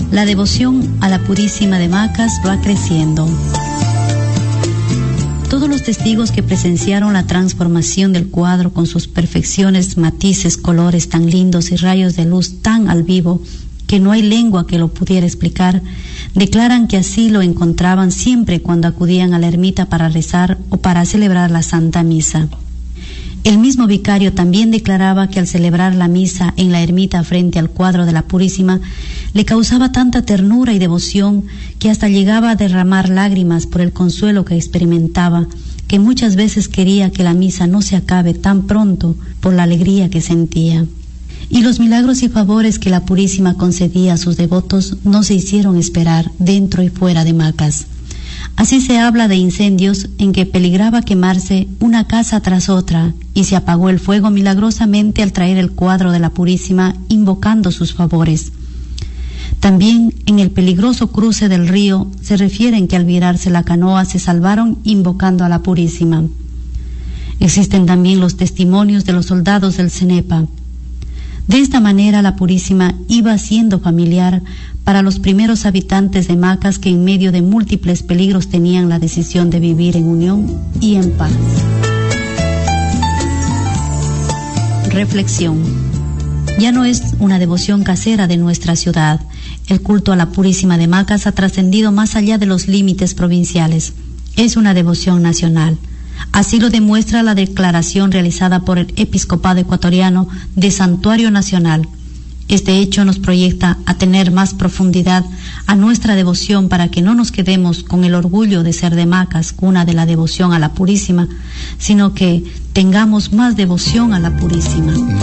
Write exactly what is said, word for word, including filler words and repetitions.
La devoción a la Purísima de Macas va creciendo. Todos los testigos que presenciaron la transformación del cuadro con sus perfecciones, matices, colores tan lindos y rayos de luz tan al vivo que no hay lengua que lo pudiera explicar, declaran que así lo encontraban siempre cuando acudían a la ermita para rezar o para celebrar la Santa Misa. El mismo vicario también declaraba que al celebrar la misa en la ermita frente al cuadro de la Purísima, le causaba tanta ternura y devoción que hasta llegaba a derramar lágrimas por el consuelo que experimentaba, que muchas veces quería que la misa no se acabe tan pronto por la alegría que sentía. Y los milagros y favores que la Purísima concedía a sus devotos no se hicieron esperar dentro y fuera de Macas. Así se habla de incendios en que peligraba quemarse una casa tras otra y se apagó el fuego milagrosamente al traer el cuadro de la Purísima invocando sus favores. También en el peligroso cruce del río se refieren que al virarse la canoa se salvaron invocando a la Purísima. Existen también los testimonios de los soldados del Cenepa. De esta manera la Purísima iba siendo familiar para los primeros habitantes de Macas que en medio de múltiples peligros tenían la decisión de vivir en unión y en paz. Reflexión. Ya no es una devoción casera de nuestra ciudad. El culto a la Purísima de Macas ha trascendido más allá de los límites provinciales. Es una devoción nacional. Así lo demuestra la declaración realizada por el Episcopado Ecuatoriano de Santuario Nacional. Este hecho nos proyecta a tener más profundidad a nuestra devoción para que no nos quedemos con el orgullo de ser de Macas, cuna de la devoción a la Purísima, sino que tengamos más devoción a la Purísima.